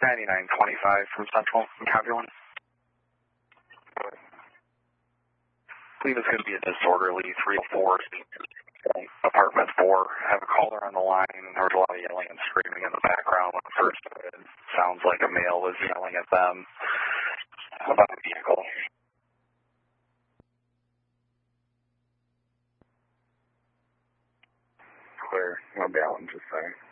9925 from Central and Copyone. I believe it's going to be a disorderly 304, apartment 4. I have a caller on the line. There was a lot of yelling and screaming in the background when it first started. Sounds like a male was yelling at them about a vehicle. Clear. I'll be out in just a second.